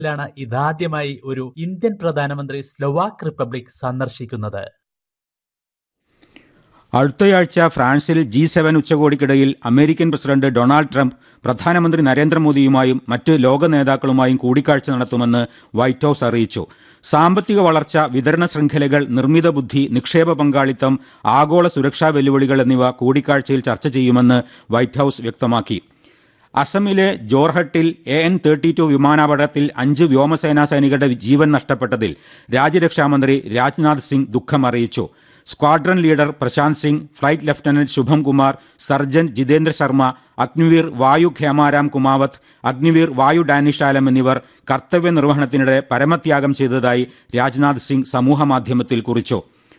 ാണ് ഇതാദ്യമായി ഒരു ഇന്ത്യൻ പ്രധാനമന്ത്രി സ്ലോവാക്ക് റിപ്പബ്ലിക് സന്ദർശിക്കുന്നത്. അടുത്തയാഴ്ച ഫ്രാൻസിൽ G7 ഉച്ചകോടിക്കിടയിൽ American president Donald Trump പ്രധാനമന്ത്രി നരേന്ദ്രമോദിയുമായും മറ്റ് ലോക നേതാക്കളുമായും കൂടിക്കാഴ്ച നടത്തുമെന്ന് വൈറ്റ് ഹൌസ് അറിയിച്ചു. സാമ്പത്തിക വളർച്ച, വിതരണ ശൃംഖലകൾ, നിർമ്മിത ബുദ്ധി, നിക്ഷേപ പങ്കാളിത്തം, ആഗോള സുരക്ഷാ വെല്ലുവിളികൾ എന്നിവ കൂടിക്കാഴ്ചയിൽ ചർച്ച ചെയ്യുമെന്ന് വൈറ്റ് ഹൌസ് വ്യക്തമാക്കി. അസമിലെ ജോർഹട്ടിൽ AN-32 വിമാനാപകടത്തിൽ 5 വ്യോമസേനാ സൈനികരുടെ ജീവൻ നഷ്ടപ്പെട്ടതിൽ രാജ്യരക്ഷാമന്ത്രി രാജ്നാഥ് സിംഗ് ദുഃഖം അറിയിച്ചു. Squadron leader Prashant Singh, flight lieutenant ശുഭം കുമാർ, സർജന്റ് ജിതേന്ദ്ര ശർമ്മ, അഗ്നിവീർ വായു ഖേമാരാം കുമാവത്ത്, അഗ്നിവീർ വായു ഡാനിഷ് ആലം എന്നിവർ കർത്തവ്യ നിർവഹണത്തിനിടെ പരമത്യാഗം ചെയ്തതായി രാജ്നാഥ് സിംഗ് സമൂഹമാധ്യമത്തിൽ കുറിച്ചു.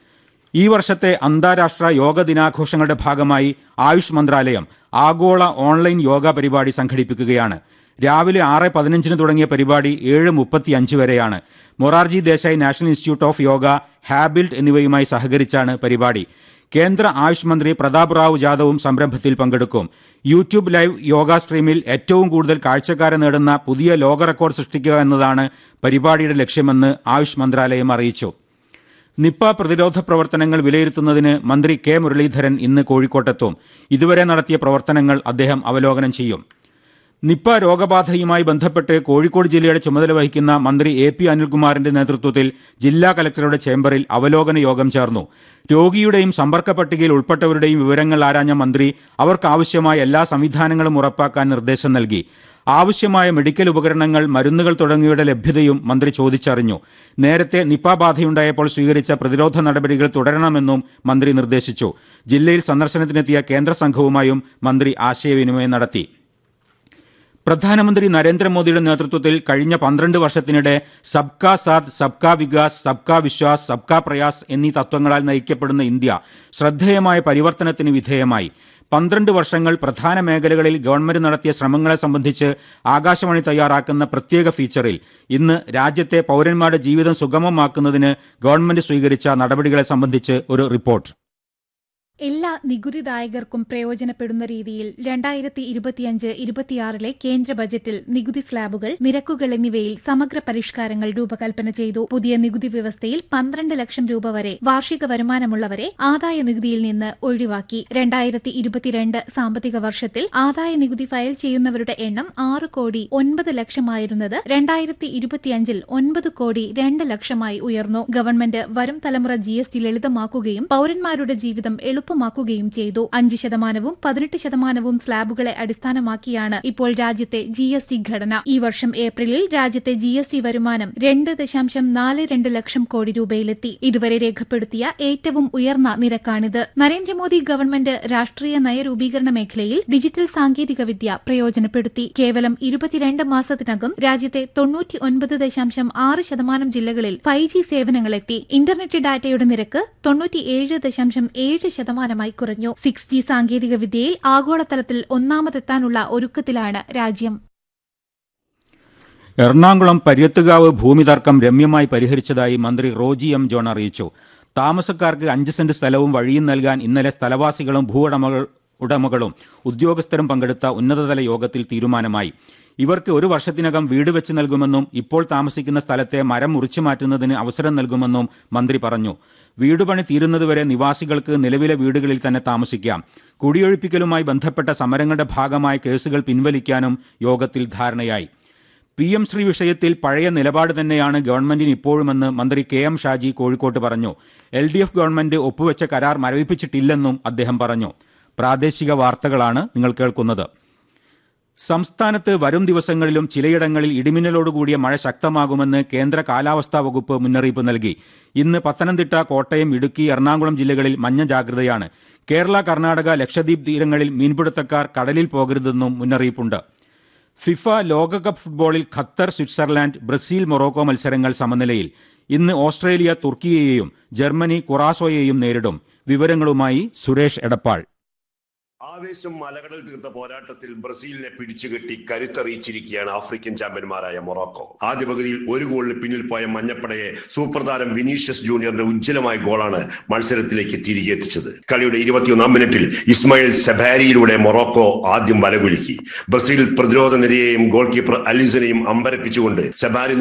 ഈ വർഷത്തെ അന്താരാഷ്ട്ര യോഗ ദിനാഘോഷങ്ങളുടെ ഭാഗമായി ആയുഷ് മന്ത്രാലയം ആഗോള ഓൺലൈൻ യോഗ പരിപാടി സംഘടിപ്പിക്കുകയാണ്. രാവിലെ 6:15 തുടങ്ങിയ പരിപാടി 7:35 വരെയാണ്. Morarji Desai national institute of yoga, ഹാബിൽറ്റ് എന്നിവയുമായി സഹകരിച്ചാണ് പരിപാടി. കേന്ദ്ര ആയുഷ് മന്ത്രി പ്രതാപ് റാവു ജാദവും സംരംഭത്തിൽ പങ്കെടുക്കും. യൂട്യൂബ് ലൈവ് യോഗ സ്ട്രീമിൽ ഏറ്റവും കൂടുതൽ കാഴ്ചക്കാരെ നേടുന്ന പുതിയ ലോക റെക്കോർഡ് സൃഷ്ടിക്കുക എന്നതാണ് പരിപാടിയുടെ ലക്ഷ്യമെന്ന് ആയുഷ് മന്ത്രാലയം അറിയിച്ചു. നിപ്പ പ്രതിരോധ പ്രവർത്തനങ്ങൾ വിലയിരുത്തുന്നതിന് മന്ത്രി കെ മുരളീധരൻ ഇന്ന് കോഴിക്കോട്ടെത്തും. ഇതുവരെ നടത്തിയ പ്രവർത്തനങ്ങൾ അദ്ദേഹം അവലോകനം ചെയ്യും. നിപ്പ രോഗബാധയുമായി ബന്ധപ്പെട്ട് കോഴിക്കോട് ജില്ലയുടെ ചുമതല വഹിക്കുന്ന മന്ത്രി AP അനിൽകുമാറിന്റെ നേതൃത്വത്തിൽ ജില്ലാ കലക്ടറുടെ ചേംബറിൽ അവലോകന യോഗം ചേർന്നു. രോഗിയുടെയും സമ്പർക്ക പട്ടികയിൽ ഉൾപ്പെട്ടവരുടെയും വിവരങ്ങൾ ആരാഞ്ഞ മന്ത്രി അവർക്കാവശ്യമായ എല്ലാ സംവിധാനങ്ങളും ഉറപ്പാക്കാൻ നിർദ്ദേശം നൽകി. ആവശ്യമായ മെഡിക്കൽ ഉപകരണങ്ങൾ, മരുന്നുകൾ തുടങ്ങിയവയുടെ ലഭ്യതയും മന്ത്രി ചോദിച്ചറിഞ്ഞു. നേരത്തെ നിപ്പ ബാധയുണ്ടായപ്പോൾ സ്വീകരിച്ച പ്രതിരോധ നടപടികൾ തുടരണമെന്നും മന്ത്രി നിർദ്ദേശിച്ചു. ജില്ലയിൽ സന്ദർശനത്തിനെത്തിയ കേന്ദ്ര സംഘവുമായും മന്ത്രി ആശയവിനിമയം നടത്തി. പ്രധാനമന്ത്രി നരേന്ദ്രമോദിയുടെ നേതൃത്വത്തിൽ കഴിഞ്ഞ 12 വർഷത്തിനിടെ സബ്കാ സാത്ത്, സബ്കാ വികാസ്, സബ്കാ വിശ്വാസ്, സബ്കാ പ്രയാസ് എന്നീ തത്വങ്ങളാൽ നയിക്കപ്പെടുന്ന ഇന്ത്യ ശ്രദ്ധേയമായ പരിവർത്തനത്തിന് വിധേയമായി. 12 വർഷങ്ങൾ പ്രധാന മേഖലകളിൽ ഗവൺമെന്റ് നടത്തിയ ശ്രമങ്ങളെ സംബന്ധിച്ച് ആകാശവാണി തയ്യാറാക്കുന്ന പ്രത്യേക ഫീച്ചറിൽ ഇന്ന് രാജ്യത്തെ പൗരന്മാരുടെ ജീവിതം സുഗമമാക്കുന്നതിന് ഗവൺമെന്റ് സ്വീകരിച്ച നടപടികളെ സംബന്ധിച്ച് ഒരു റിപ്പോർട്ട്. എല്ലാ നികുതിദായകർക്കും പ്രയോജനപ്പെടുന്ന രീതിയിൽ 2025-26 കേന്ദ്ര ബജറ്റിൽ നികുതി സ്ലാബുകൾ, നിരക്കുകൾ എന്നിവയിൽ സമഗ്ര പരിഷ്കാരങ്ങൾ രൂപകൽപ്പന ചെയ്തു. പുതിയ നികുതി വ്യവസ്ഥയിൽ 12 ലക്ഷം രൂപ വരെ വാർഷിക വരുമാനമുള്ളവരെ ആദായ നികുതിയിൽ നിന്ന് ഒഴിവാക്കി. 2022 സാമ്പത്തിക വർഷത്തിൽ ആദായ നികുതി ഫയൽ ചെയ്യുന്നവരുടെ എണ്ണം 6,09,00,000 2025 9,02,00,000 ഉയർന്നു. ഗവൺമെന്റ് വരും തലമുറ GST ലളിതമാക്കുകയും പൌരന്മാരുടെ ജീവിതം എളുപ്പമാക്കുകയും ചെയ്തു. 5% 18% സ്ലാബുകളെ അടിസ്ഥാനമാക്കിയാണ് ഇപ്പോൾ രാജ്യത്തെ GST ഘടന. ഈ വർഷം ഏപ്രിലിൽ രാജ്യത്തെ GST വരുമാനം 2.42 ലക്ഷം കോടി രൂപയിലെത്തി. ഇതുവരെ രേഖപ്പെടുത്തിയ ഏറ്റവും ഉയർന്ന നിരക്കാണിത്. നരേന്ദ്രമോദി ഗവൺമെന്റ് രാഷ്ട്രീയ നയരൂപീകരണ മേഖലയിൽ ഡിജിറ്റൽ സാങ്കേതികവിദ്യ പ്രയോജനപ്പെടുത്തി. കേവലം 22 മാസത്തിനകം രാജ്യത്തെ 99.6% ജില്ലകളിൽ 5G സേവനങ്ങളെത്തി. ഇന്റർനെറ്റ് ഡാറ്റയുടെ നിരക്ക് 97.7% കുറഞ്ഞു. 6G സാങ്കേതിക വിദ്യയിൽ ആഗോളതലത്തിൽ ഒന്നാമതെത്താനുള്ള ഒരുക്കത്തിലാണ് രാജ്യം. എറണാകുളം പര്യത്തുകാവ് ഭൂമി തർക്കം രമ്യമായി പരിഹരിച്ചതായി മന്ത്രി റോജി M. ജോൺ അറിയിച്ചു. താമസക്കാർക്ക് 5 സെന്റ് സ്ഥലവും വഴിയും നൽകാൻ ഇന്നലെ സ്ഥലവാസികളും ഉടമകളും ഉദ്യോഗസ്ഥരും പങ്കെടുത്ത ഉന്നതതല യോഗത്തിൽ തീരുമാനമായി. ഇവർക്ക് 1 വർഷത്തിനകം വീട് വെച്ച് നൽകുമെന്നും ഇപ്പോൾ താമസിക്കുന്ന സ്ഥലത്തെ മരം മുറിച്ചു മാറ്റുന്നതിന് അവസരം നൽകുമെന്നും മന്ത്രി പറഞ്ഞു. വീടുപണി തീരുന്നതുവരെ നിവാസികൾക്ക് നിലവിലെ വീടുകളിൽ തന്നെ താമസിക്കാം. കുടിയൊഴിപ്പിക്കലുമായി ബന്ധപ്പെട്ട സമരങ്ങളുടെ ഭാഗമായ കേസുകൾ പിൻവലിക്കാനും യോഗത്തിൽ ധാരണയായി. PM ശ്രീ വിഷയത്തിൽ പഴയ നിലപാട് തന്നെയാണ് ഗവൺമെന്റിന് ഇപ്പോഴുമെന്ന് മന്ത്രി KM ഷാജി കോഴിക്കോട്ട് പറഞ്ഞു. LDF ഗവൺമെന്റ് ഒപ്പുവെച്ച കരാർ മരവിപ്പിച്ചിട്ടില്ലെന്നും അദ്ദേഹം പറഞ്ഞു. പ്രാദേശിക വാർത്തകളാണ് നിങ്ങൾ കേൾക്കുന്നത്. സംസ്ഥാനത്ത് വരും ദിവസങ്ങളിലും ചിലയിടങ്ങളിൽ ഇടിമിന്നലോടുകൂടിയ മഴ ശക്തമാകുമെന്ന് കേന്ദ്ര കാലാവസ്ഥാ വകുപ്പ് മുന്നറിയിപ്പ് നൽകി. ഇന്ന് പത്തനംതിട്ട, കോട്ടയം, ഇടുക്കി, എറണാകുളം ജില്ലകളിൽ മഞ്ഞ ജാഗ്രതയാണ്. കേരള, കർണാടക, ലക്ഷദ്വീപ് തീരങ്ങളിൽ മീൻപിടുത്തക്കാർ കടലിൽ പോകരുതെന്നും മുന്നറിയിപ്പുണ്ട്. ഫിഫ ലോകകപ്പ് ഫുട്ബോളിൽ ഖത്തർ, സ്വിറ്റ്സർലാൻഡ്, ബ്രസീൽ, മൊറോക്കോ മത്സരങ്ങൾ സമനിലയിൽ. ഇന്ന് ഓസ്ട്രേലിയ തുർക്കിയെയും ജർമ്മനി കുറാസോയെയും നേരിടും. വിവരങ്ങളുമായി സുരേഷ് എടപ്പാൾ. ആവേശം മലകടൽ തീർത്ത പോരാട്ടത്തിൽ ബ്രസീലിനെ പിടിച്ചുകെട്ടി കരുത്തറിയിച്ചിരിക്കുകയാണ് ആഫ്രിക്കൻ ചാമ്പ്യന്മാരായ മൊറോക്കോ. ആദ്യ പകുതിയിൽ ഒരു ഗോളിന് പിന്നിൽ പോയ മഞ്ഞപ്പടയെ സൂപ്പർ താരം വിനീഷ്യസ് ജൂനിയറിന്റെ ഉജ്ജ്വലമായ ഗോളാണ് മത്സരത്തിലേക്ക് തിരികെ എത്തിച്ചത്. കളിയുടെ 21-ാം മിനിറ്റിൽ ഇസ്മായിൽ സെബാരിയിലൂടെ മൊറോക്കോ ആദ്യം വലകുലുക്കി. ബ്രസീൽ പ്രതിരോധ നിരയെയും ഗോൾ കീപ്പർ അലിസനെയും അമ്പരപ്പിച്ചുകൊണ്ട് സെബാരി